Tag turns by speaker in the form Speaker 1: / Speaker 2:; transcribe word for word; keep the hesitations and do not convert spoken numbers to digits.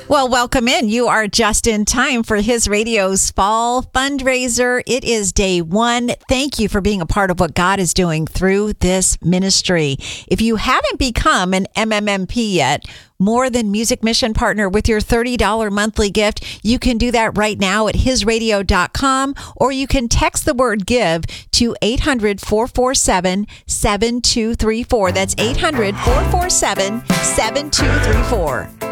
Speaker 1: Well, welcome in. You are just in time for His Radio's fall fundraiser. It is day one. Thank you for being a part of what God is doing through this ministry. If you haven't become an M M M P yet, More Than Music Mission Partner with your thirty dollars monthly gift, you can do that right now at his radio dot com, or you can text the word give to eight hundred, four four seven, seven two three four. That's eight hundred, four four seven, seven two three four.